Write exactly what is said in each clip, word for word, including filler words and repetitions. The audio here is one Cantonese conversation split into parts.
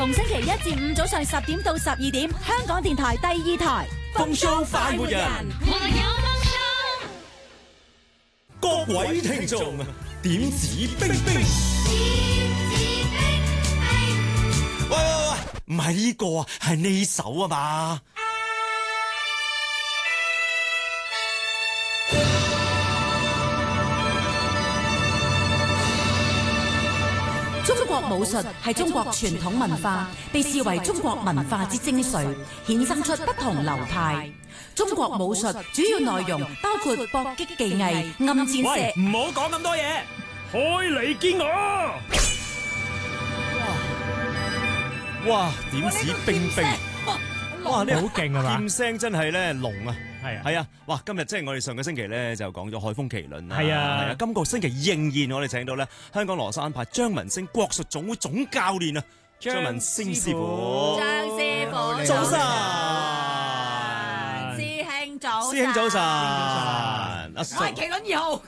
逢星期一至五早上十點到十二點，香港電台第二台風騷快活人，各位聽眾點指兵兵。喂喂喂，唔係呢個啊，係呢首啊嘛。 中國武術係中國傳統文化，被視為中國文化之精髓，衍生出不同流派。中國武術主要內容包括搏擊技藝、暗箭射。 喂，唔好講咁多嘢，開嚟見我！ 哇，點指兵兵！哇，呢好勁啊嘛！ 劍聲真係咧龍啊！ 係啊， 係啊！哇，今日即係我哋上個星期咧就講咗海風麒麟啦。 係啊， 係啊，今個星期仍然我哋請到咧香港羅山派張文星國術總會總教練啊，張文星師傅。 張師傅， 早晨， 師兄早， 師兄早晨，阿我係麒麟二號，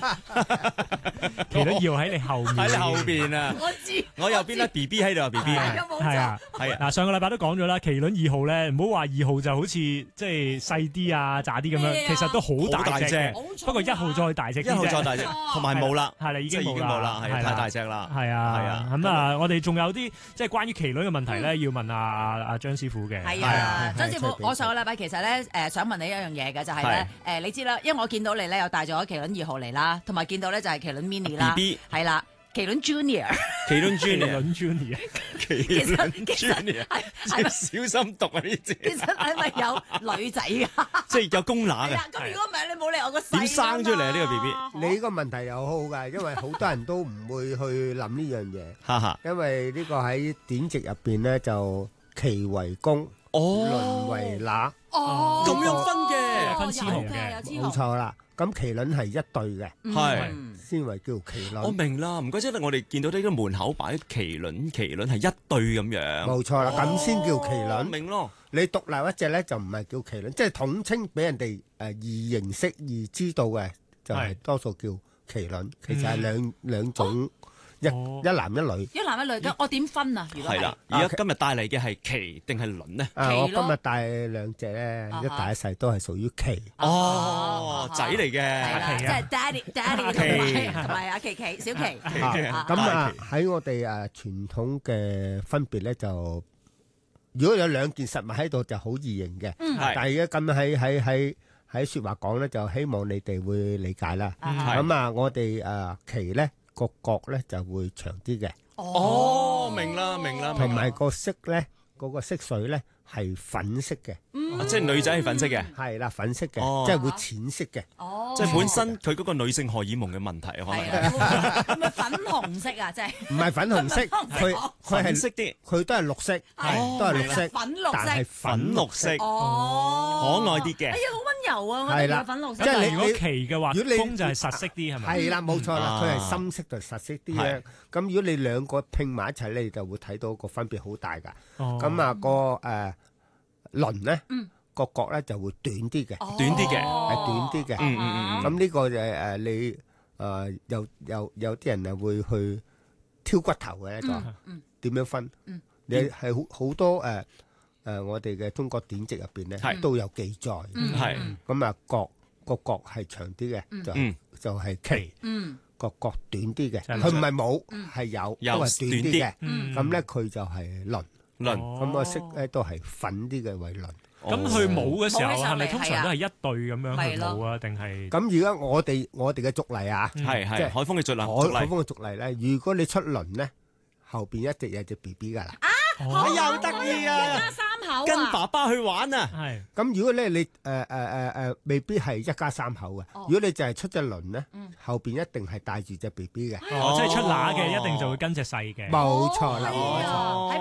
麒麟二號喺你後面， 喺你後邊啊！ 我知， 我右邊咧 B B 喺度 ，B B 啊， 係啊， 係啊。 嗱，上個禮拜都講咗啦，麒麟二號咧，唔好話二號就好似即係細啲啊、渣啲咁樣，其實都好大隻，不過一號再大隻， 一號再大隻，同埋冇啦， 係啦，已經冇啦，係太大隻啦， 係啊， 係啊。 咁啊，我哋仲有啲即係關於麒麟嘅問題咧，要問阿阿阿張師傅嘅。 係啊，張師傅，我上個禮拜其實咧誒想問你一樣嘢嘅，就係咧誒你知啦，因為我見到你咧又帶咗麒麟二號嚟啦，同埋見到咧就係麒麟 mini 啦，係啦，麒麟 junior， 麒麟 junior，麒麟 junior， 麒麟 junior，係小心讀啊呢字。 其實係咪有女仔噶？ 即係有公乸嘅。 咁如果唔係，你冇理由個細點生出嚟啊？呢個 B B， 你呢個問題又好好㗎，因為好多人都唔會去諗呢樣嘢。 哈哈， 因為呢個喺典籍入邊咧就奇為公，麟為乸。 哦， 咁樣分嘅， 分雌雄嘅， 冇錯啦。咁麒麟係一對嘅， 係先為叫麒麟。 我明啦，唔該，即係我哋見到呢個門口擺麒麟，麒麟係一對咁樣。 冇錯啦，咁先叫麒麟。 明咯， 你獨立一隻咧就唔係叫麒麟，即係統稱俾人哋誒易認識、易知道嘅，就係多數叫麒麟。其實係兩兩種。一一男一女， 一男一女咁，我點分啊？如果係啦，而家今日帶嚟嘅係麒定係麟呢？ 啊，我今日帶兩隻咧，一大一細都係屬於麒。 哦，仔嚟嘅， 係啦，即係 daddy daddy 同埋同埋阿琪琪小琪。 咁啊喺我哋誒傳統嘅分別咧，就如果有兩件實物喺度就好易認嘅。但係而家咁喺喺喺喺説話講咧，就希望你哋會理解啦。咁啊，我哋誒麒咧。個角咧就會長啲嘅， 哦，明啦明啦， 同埋個色咧，嗰個色水咧係粉色嘅， 即係女仔係粉色嘅， 係啦，粉色嘅，即係會淺色嘅， 即係本身佢嗰個女性荷爾蒙嘅問題可能係咪粉紅色啊？即係唔係粉紅色，佢佢係色啲， 佢都係綠色，係都係綠色， 粉綠色， 但係粉綠色， 哦， 可愛啲嘅， 哎呀，好溫柔啊！我覺得粉綠色， 即係如果旗嘅話，如果你公就係實色啲係咪？ 係啦，冇錯啦，佢係深色就實色啲咧。咁如果你兩個拼埋一齊咧，你就會睇到個分別好大噶。咁啊個誒麟咧，個角咧就會短啲嘅， 短啲嘅， 係短啲嘅。 嗯嗯嗯。 咁呢個就係誒你誒有有有啲人啊會去挑骨頭嘅一個，點樣分？你係好好多誒誒我哋嘅中國典籍入邊咧都有記載。 係咁啊角個角係長啲嘅，就就係麒。個角短啲嘅，佢唔係冇，係有，都係短啲嘅。咁咧佢就係麟。 麟咁個色咧都係粉啲嘅為麟。 咁去舞嘅時候係咪通常都係一對咁樣去舞啊？定係？ 咁而家我哋我哋嘅俗例啊， 係係海風嘅俗例， 海風嘅俗例咧，如果你出麟咧，後邊一直有隻 B B 噶啦。 啊，又得意啊！ 一家三口跟爸爸去玩啊！ 係。 咁如果咧你誒誒誒誒，未必係一家三口嘅。如果你就係出隻麟咧，後邊一定係帶住隻 B B 嘅。 哦，即係出乸嘅一定就會跟隻細嘅。 冇錯啦，冇錯。